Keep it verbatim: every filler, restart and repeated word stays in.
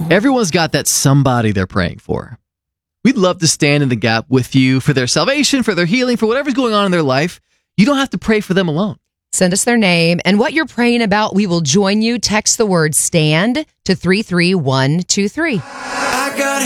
Everyone's got that somebody they're praying for. We'd love to stand in the gap with you for their salvation, for their healing, for whatever's going on in their life. You don't have to pray for them alone. Send us their name and what you're praying about. We will join you. Text the word STAND to three three one two three. I got